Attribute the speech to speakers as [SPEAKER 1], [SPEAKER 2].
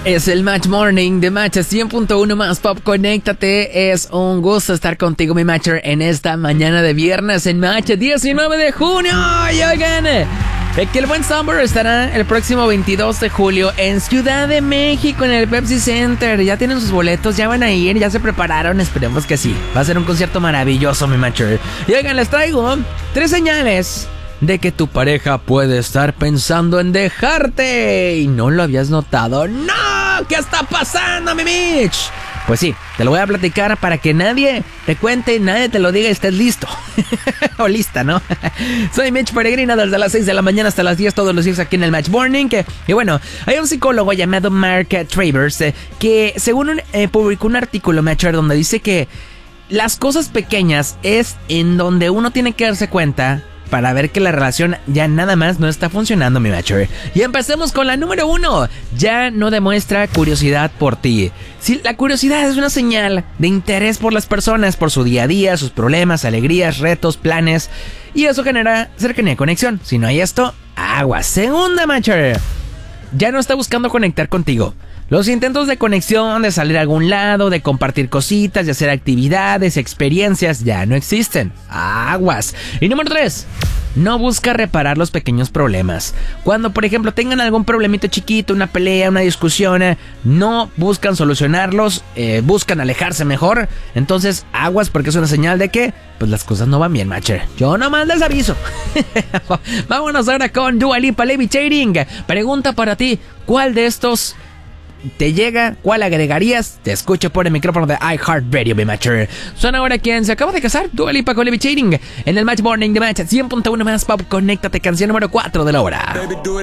[SPEAKER 1] Es el Match Morning de Match 100.1 más Pop. Conéctate. Es un gusto estar contigo, mi Matcher, en esta mañana de viernes en Match 19 de junio. Y oigan, que el buen Summer estará el próximo 22 de julio en Ciudad de México, en el Pepsi Center. Ya tienen sus boletos, ya van a ir, ya se prepararon. Esperemos que sí. Va a ser un concierto maravilloso, mi Matcher. Y oigan, les traigo 3 señales de que tu pareja puede estar pensando en dejarte y no lo habías notado. ¡No! ¿Qué está pasando, mi Mitch? Pues sí, te lo voy a platicar para que nadie te cuente, nadie te lo diga y estés listo. O lista, ¿no? Soy Mitch Peregrina desde las 6 de la mañana hasta las 10 todos los días aquí en el Match Morning. Y bueno, hay un psicólogo llamado Mark Travers que según publicó un artículo, Matcher, donde dice que las cosas pequeñas es en donde uno tiene que darse cuenta para ver que la relación ya nada más no está funcionando, mi Matcher. Y empecemos con la número 1. Ya no demuestra curiosidad por ti. Sí, la curiosidad es una señal de interés por las personas, por su día a día, sus problemas, alegrías, retos, planes. Y eso genera cercanía y conexión. Si no hay esto, aguas. Segunda, Matcher. Ya no está buscando conectar contigo. Los intentos de conexión, de salir a algún lado, de compartir cositas, de hacer actividades, experiencias, ya no existen. Aguas. Y número 3. No busca reparar los pequeños problemas. Cuando, por ejemplo, tengan algún problemito chiquito, una pelea, una discusión, no buscan solucionarlos, buscan alejarse mejor. Entonces, aguas, porque es una señal de que pues las cosas no van bien, Matcher. Yo nomás les aviso. Vámonos ahora con Dua Lipa, Levitating. Pregunta para ti, ¿cuál de estos te llega? ¿Cuál agregarías? Te escucho por el micrófono de iHeartRadio, mi Matcher. Suena ahora quien se acaba de casar, Dua Lipa con Levitating, en el Match Morning de Match 100.1 más Pop. Conéctate, canción número 4 de la hora.